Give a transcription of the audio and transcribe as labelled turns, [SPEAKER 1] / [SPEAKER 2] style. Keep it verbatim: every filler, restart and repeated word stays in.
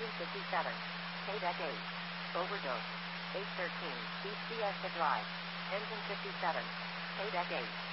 [SPEAKER 1] Engine fifty-seven. K-Deck eight. Overdose. eight thirteen. B C S to drive. Engine fifty-seven. K-Deck eight.